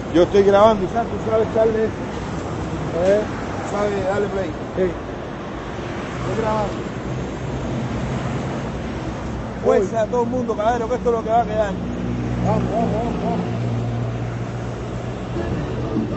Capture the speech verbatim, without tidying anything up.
Yo estoy grabando y Santo, tú sabes darle eso. ¿Eh? ¿Sabes? Dale play. Sí. Estoy grabando. Fuerza a todo el mundo, caballero, que esto es lo que va a quedar. Vamos, vamos, vamos, vamos.